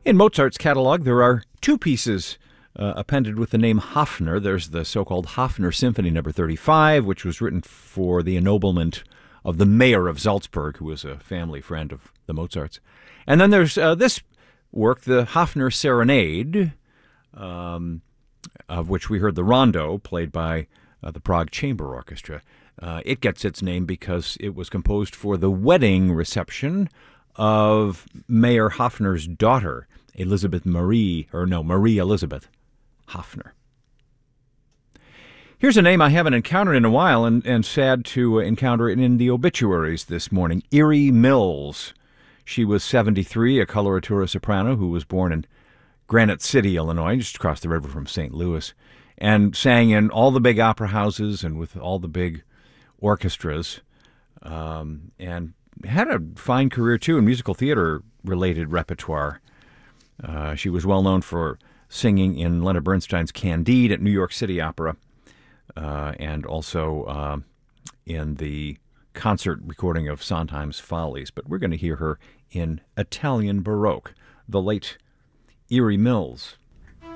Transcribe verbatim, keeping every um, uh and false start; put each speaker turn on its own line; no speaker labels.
In Mozart's catalog, there are two pieces uh, appended with the name Hafner. There's the so-called Hafner Symphony Number thirty-five, which was written for the ennoblement of the mayor of Salzburg, who was a family friend of the Mozarts. And then there's uh, this work, the Hafner Serenade, um, of which we heard the rondo played by uh, the Prague Chamber Orchestra. Uh, it gets its name because it was composed for the wedding reception of Mayor Hafner's daughter, Elizabeth Marie, or no, Marie Elizabeth Hafner. Here's a name I haven't encountered in a while, and, and sad to encounter it in the obituaries this morning, Erie Mills. She was seventy-three, a coloratura soprano who was born in Granite City, Illinois, just across the river from Saint Louis, and sang in all the big opera houses and with all the big orchestras, um, and had a fine career, too, in musical theater-related repertoire. Uh, she was well known for singing in Leonard Bernstein's Candide at New York City Opera, uh, and also uh, in the concert recording of Sondheim's Follies. But we're going to hear her in Italian Baroque, the late Erie Mills.